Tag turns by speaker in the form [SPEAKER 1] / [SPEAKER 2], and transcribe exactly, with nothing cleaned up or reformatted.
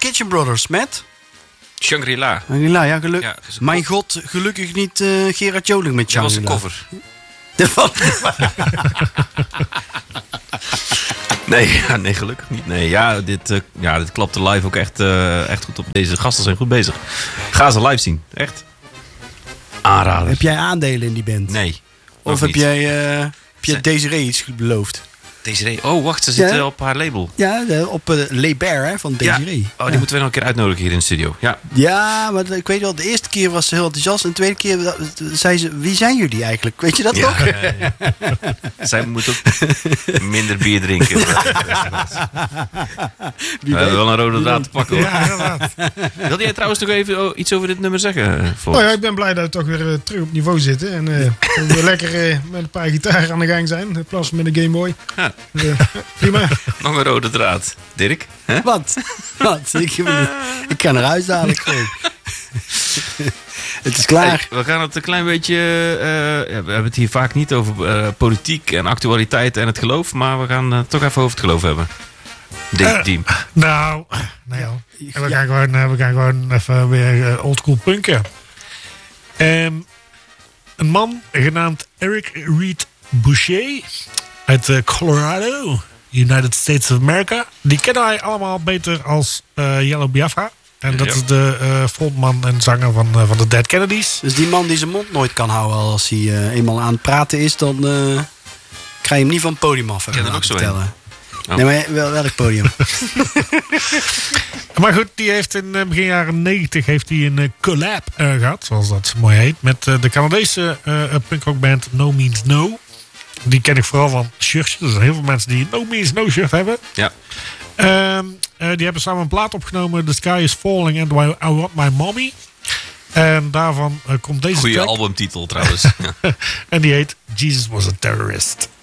[SPEAKER 1] Kitchen Brothers met...
[SPEAKER 2] Shangri-La.
[SPEAKER 1] Shangri-La, ja, geluk.
[SPEAKER 2] Ja, dus
[SPEAKER 1] Mijn god, gelukkig niet uh, Gerard Joling met
[SPEAKER 2] Dat
[SPEAKER 1] Shangri-La.
[SPEAKER 2] was een cover. Dat was... nee, ja, nee, gelukkig niet. Nee, ja, dit, uh, ja, dit klapte live ook echt, uh, echt goed op. Deze gasten zijn goed bezig. Ga ze live zien, echt. Aanrader.
[SPEAKER 1] Heb jij aandelen in die band?
[SPEAKER 2] Nee.
[SPEAKER 1] Of heb jij, uh, heb jij Desiree iets beloofd?
[SPEAKER 2] Desiree? Oh, wacht, ze zit ja. op haar label.
[SPEAKER 1] Ja, de, op uh, Le Bear hè, van Desiree.
[SPEAKER 2] Ja. Oh, die
[SPEAKER 1] ja.
[SPEAKER 2] moeten we nog een keer uitnodigen hier in de studio. Ja,
[SPEAKER 1] ja maar ik weet wel, de eerste keer was ze heel enthousiast. En de tweede keer zei ze, wie zijn jullie eigenlijk? Weet je dat
[SPEAKER 2] ja,
[SPEAKER 1] nog?
[SPEAKER 2] Ja, ja. Zij moet ook minder bier drinken. We hebben wel een rode draad te pakken. Hoor.
[SPEAKER 3] Ja, inderdaad.
[SPEAKER 2] Wilde jij trouwens nog even iets over dit nummer zeggen?
[SPEAKER 3] Oh ja, ik ben blij dat we toch weer uh, terug op niveau zitten. En uh, we weer lekker uh, met een paar gitaren aan de gang zijn. In plaats van met een Game Boy.
[SPEAKER 2] Ja.
[SPEAKER 3] Uh, prima.
[SPEAKER 2] Nog een rode draad. Dirk? Huh?
[SPEAKER 1] Wat? Wat? Ik, ik kan eruit dadelijk gewoon. Het is klaar.
[SPEAKER 2] Hey, we gaan het een klein beetje... Uh, ja, we hebben het hier vaak niet over uh, politiek en actualiteit en het geloof. Maar we gaan uh, toch even over het geloof hebben. Denk team.
[SPEAKER 3] Uh, nou, nou ja. En we, gaan gewoon, uh, we gaan gewoon even weer uh, oldschool punken. Um, een man genaamd Eric Reed Boucher uit uh, Colorado, United States of America. Die kennen wij allemaal beter als uh, Yellow Biafra. En dat ja. is de uh, frontman en zanger van, uh, van de Dead Kennedys.
[SPEAKER 1] Dus die man die zijn mond nooit kan houden als hij uh, eenmaal aan het praten is, dan uh, krijg je hem niet van het podium af.
[SPEAKER 2] Ken dat ook zo vertellen.
[SPEAKER 1] Oh. Nee, maar wel, welk podium?
[SPEAKER 3] Maar goed, die heeft in uh, begin jaren negentig heeft hij een uh, collab uh, gehad, zoals dat mooi heet, met uh, de Canadese uh, punkrockband No Means No. Die ken ik vooral van shirtjes. Er zijn heel veel mensen die No Means No shirt hebben.
[SPEAKER 2] Ja.
[SPEAKER 3] Um, uh, die hebben samen een plaat opgenomen, The Sky is Falling and I Want My Mommy. En daarvan uh, komt deze
[SPEAKER 2] Goeie
[SPEAKER 3] track.
[SPEAKER 2] albumtitel trouwens.
[SPEAKER 3] En die heet Jesus Was a Terrorist.